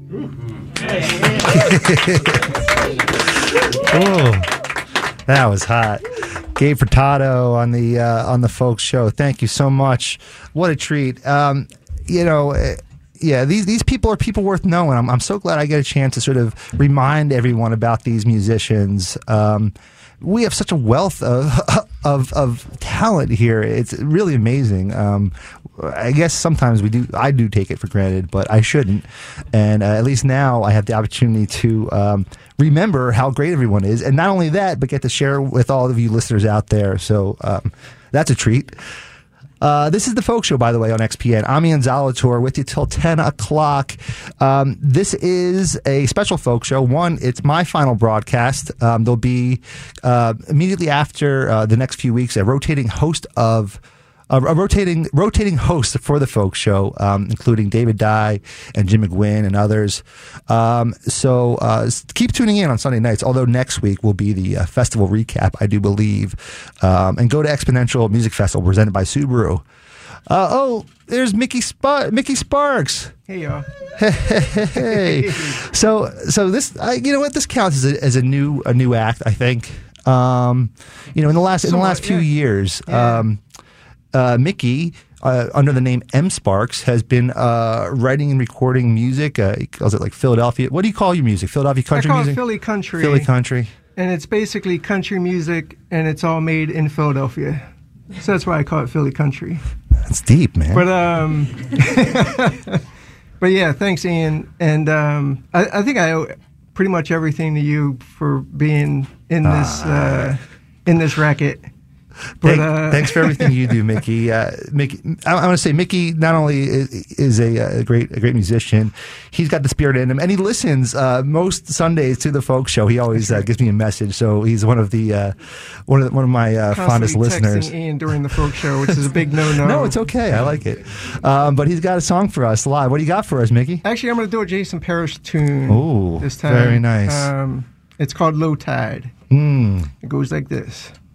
Oh, that was hot. Gabe Furtado on the Folks Show. Thank you so much. What a treat. These people are people worth knowing. I'm so glad I get a chance to sort of remind everyone about these musicians. We have such a wealth of talent here. It's really amazing. I guess sometimes I do take it for granted, but I shouldn't. And at least now I have the opportunity to remember how great everyone is. And not only that, but get to share with all of you listeners out there. So that's a treat. This is the Folk Show, by the way, on XPN. I'm Ian Zalator with you till 10 o'clock. This is a special Folk Show. One, it's my final broadcast. There'll be immediately after the next few weeks a rotating host for the Folk Show, including David Dye and Jim McGuinn and others. So keep tuning in on Sunday nights, although next week will be the festival recap, I do believe. And go to Exponential Music Festival presented by Subaru. There's Mickey Sparks. Hey, y'all. Hey. So this, you know what? This counts as a new act, I think. In the last few years. Yeah. Mickey, under the name M. Sparks, has been writing and recording music. He calls it like Philadelphia. What do you call your music? Philadelphia country I call music? it Philly country. Philly country. And it's basically country music, and it's all made in Philadelphia. So that's why I call it Philly country. That's deep, man. But yeah, thanks, Ian. And I think I owe pretty much everything to you for being in this racket. But, thanks for everything you do, Mickey. Mickey, I want to say Mickey not only is a great musician, he's got the spirit in him, and he listens most Sundays to the Folk Show. He always gives me a message, so he's one of my fondest listeners. Texting Ian during the Folk Show, which is a big no-no. No, it's okay. I like it. But he's got a song for us live. What do you got for us, Mickey? Actually, I'm going to do a Jason Parrish tune this time. Very nice. It's called Low Tide. Mm. It goes like this.